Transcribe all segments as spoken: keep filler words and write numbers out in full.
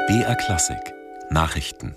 B R Klassik Nachrichten.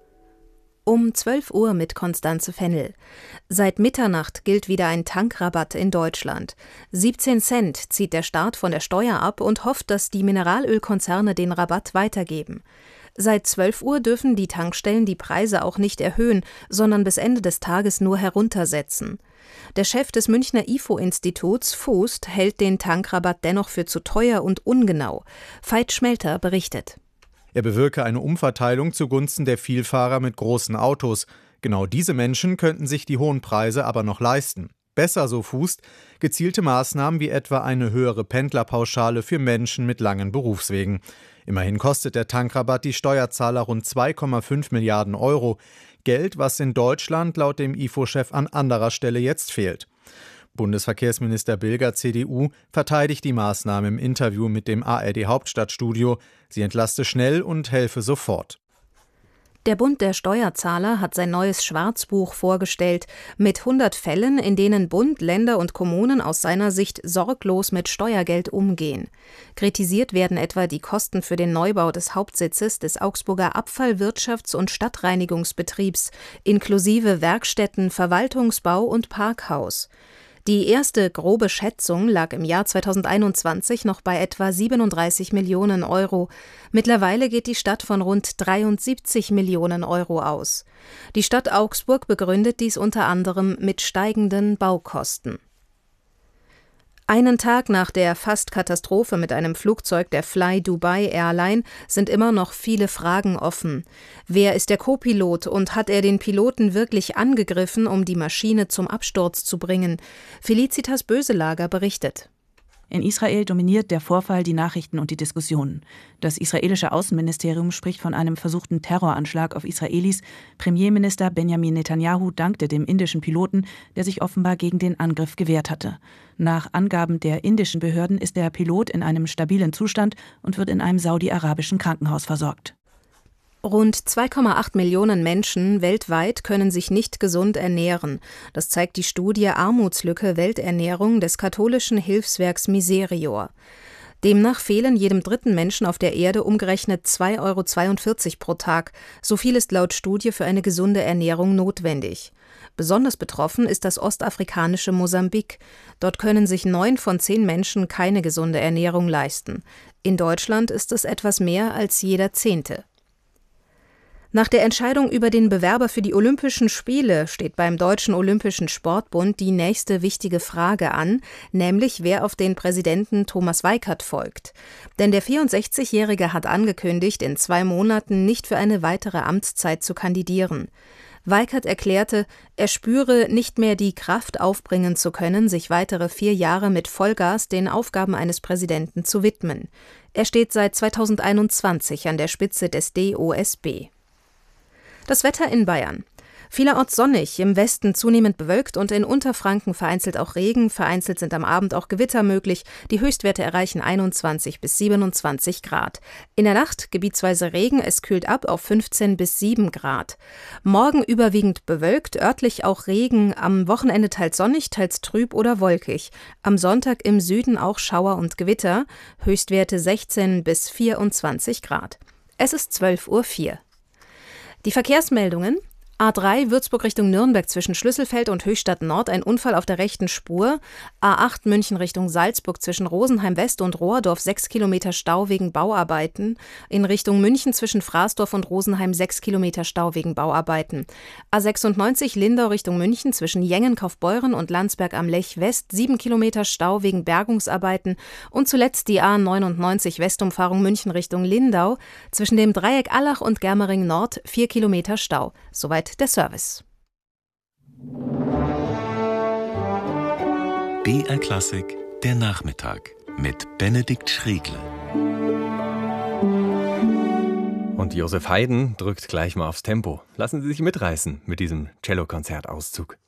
Um zwölf Uhr mit Constanze Fennel. Seit Mitternacht gilt wieder ein Tankrabatt in Deutschland. siebzehn Cent zieht der Staat von der Steuer ab und hofft, dass die Mineralölkonzerne den Rabatt weitergeben. Seit zwölf Uhr dürfen die Tankstellen die Preise auch nicht erhöhen, sondern bis Ende des Tages nur heruntersetzen. Der Chef des Münchner I F O-Instituts, Voest, hält den Tankrabatt dennoch für zu teuer und ungenau. Veit Schmelter berichtet. Er bewirke eine Umverteilung zugunsten der Vielfahrer mit großen Autos. Genau diese Menschen könnten sich die hohen Preise aber noch leisten. Besser, so Voest, gezielte Maßnahmen wie etwa eine höhere Pendlerpauschale für Menschen mit langen Berufswegen. Immerhin kostet der Tankrabatt die Steuerzahler rund zwei Komma fünf Milliarden Euro. Geld, was in Deutschland laut dem I F O-Chef an anderer Stelle jetzt fehlt. Bundesverkehrsminister Bilger, C D U, verteidigt die Maßnahme im Interview mit dem A R D-Hauptstadtstudio. Sie entlaste schnell und helfe sofort. Der Bund der Steuerzahler hat sein neues Schwarzbuch vorgestellt, mit hundert Fällen, in denen Bund, Länder und Kommunen aus seiner Sicht sorglos mit Steuergeld umgehen. Kritisiert werden etwa die Kosten für den Neubau des Hauptsitzes des Augsburger Abfall-, Wirtschafts- und Stadtreinigungsbetriebs, inklusive Werkstätten, Verwaltungsbau und Parkhaus. Die erste grobe Schätzung lag im Jahr zweitausendeinundzwanzig noch bei etwa siebenunddreißig Millionen Euro. Mittlerweile geht die Stadt von rund dreiundsiebzig Millionen Euro aus. Die Stadt Augsburg begründet dies unter anderem mit steigenden Baukosten. Einen Tag nach der Fast-Katastrophe mit einem Flugzeug der Fly Dubai Airline sind immer noch viele Fragen offen. Wer ist der Co-Pilot und hat er den Piloten wirklich angegriffen, um die Maschine zum Absturz zu bringen? Felicitas Böselager berichtet. In Israel dominiert der Vorfall die Nachrichten und die Diskussionen. Das israelische Außenministerium spricht von einem versuchten Terroranschlag auf Israelis. Premierminister Benjamin Netanyahu dankte dem indischen Piloten, der sich offenbar gegen den Angriff gewehrt hatte. Nach Angaben der indischen Behörden ist der Pilot in einem stabilen Zustand und wird in einem saudi-arabischen Krankenhaus versorgt. Rund zwei Komma acht Millionen Menschen weltweit können sich nicht gesund ernähren. Das zeigt die Studie Armutslücke Welternährung des katholischen Hilfswerks Miserior. Demnach fehlen jedem dritten Menschen auf der Erde umgerechnet zwei Komma zweiundvierzig Euro pro Tag. So viel ist laut Studie für eine gesunde Ernährung notwendig. Besonders betroffen ist das ostafrikanische Mosambik. Dort können sich neun von zehn Menschen keine gesunde Ernährung leisten. In Deutschland ist es etwas mehr als jeder Zehnte. Nach der Entscheidung über den Bewerber für die Olympischen Spiele steht beim Deutschen Olympischen Sportbund die nächste wichtige Frage an, nämlich wer auf den Präsidenten Thomas Weikert folgt. Denn der vierundsechzigjährige hat angekündigt, in zwei Monaten nicht für eine weitere Amtszeit zu kandidieren. Weikert erklärte, er spüre nicht mehr die Kraft aufbringen zu können, sich weitere vier Jahre mit Vollgas den Aufgaben eines Präsidenten zu widmen. Er steht seit zweitausendeinundzwanzig an der Spitze des D O S B. Das Wetter in Bayern. Vielerorts sonnig, im Westen zunehmend bewölkt und in Unterfranken vereinzelt auch Regen, vereinzelt sind am Abend auch Gewitter möglich. Die Höchstwerte erreichen einundzwanzig bis siebenundzwanzig Grad. In der Nacht gebietsweise Regen, es kühlt ab auf fünfzehn bis sieben Grad. Morgen überwiegend bewölkt, örtlich auch Regen, am Wochenende teils sonnig, teils trüb oder wolkig. Am Sonntag im Süden auch Schauer und Gewitter, Höchstwerte sechzehn bis vierundzwanzig Grad. Es ist zwölf Uhr vier. Die Verkehrsmeldungen. A drei Würzburg Richtung Nürnberg zwischen Schlüsselfeld und Höchstadt Nord ein Unfall auf der rechten Spur. A acht München Richtung Salzburg zwischen Rosenheim West und Rohrdorf sechs Kilometer Stau wegen Bauarbeiten. In Richtung München zwischen Fraßdorf und Rosenheim sechs Kilometer Stau wegen Bauarbeiten. A sechsundneunzig Lindau Richtung München zwischen Jengen, Kaufbeuren und Landsberg am Lech West sieben Kilometer Stau wegen Bergungsarbeiten. Und zuletzt die A neunundneunzig Westumfahrung München Richtung Lindau zwischen dem Dreieck Allach und Germering Nord vier Kilometer Stau. Soweit der Service. B R Klassik, der Nachmittag mit Benedikt Schriegel. Und Josef Haydn drückt gleich mal aufs Tempo. Lassen Sie sich mitreißen mit diesem Cellokonzertauszug.